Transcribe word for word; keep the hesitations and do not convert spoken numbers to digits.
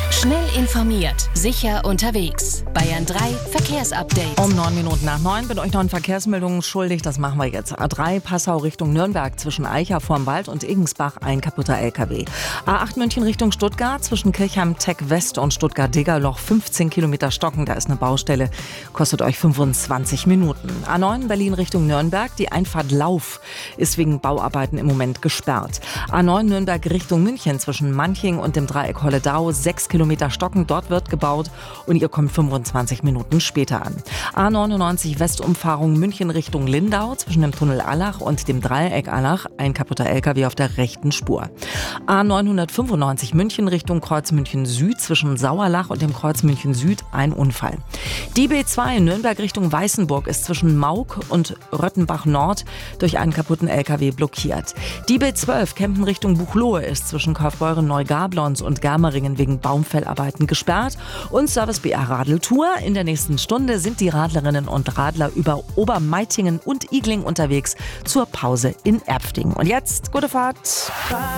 Schnell informiert, sicher unterwegs. Bayern drei Verkehrsupdate. Um neun Minuten nach neun bin euch noch eine Verkehrsmeldung schuldig. Das machen wir jetzt. A drei Passau Richtung Nürnberg zwischen Eicher vorm Wald und Igensbach ein kaputter L K W. A acht München Richtung Stuttgart zwischen Kirchheim-Tech West und Stuttgart-Degerloch fünfzehn Kilometer Stocken. Da ist eine Baustelle. Kostet euch fünfundzwanzig Minuten. A neun Berlin Richtung Nürnberg. Die Einfahrt Lauf ist wegen Bauarbeiten im Moment gesperrt. A neun Nürnberg Richtung München zwischen Manching und dem Dreieck Holledau sechs Kilometer Stocken. Dort wird gebaut und ihr kommt fünfundzwanzig Minuten später an. A neunundneunzig Westumfahrung München Richtung Lindau zwischen dem Tunnel Allach und dem Dreieck Allach ein kaputter L K W auf der rechten Spur. A neunhundertfünfundneunzig München Richtung Kreuz München Süd zwischen Sauerlach und dem Kreuz München Süd ein Unfall. Die B zwei Nürnberg Richtung Weißenburg ist zwischen Maug und Röttenbach Nord durch einen kaputten L K W blockiert. Die B zwölf Kempen Richtung Buchloe ist zwischen Kaufbeuren Neugablons und Germeringen wegen Baumfellarbeiten gesperrt. Und Service B R Radeltour. In der nächsten Stunde sind die Radlerinnen und Radler über Obermeitingen und Igling unterwegs zur Pause in Erpfdingen. Und jetzt gute Fahrt.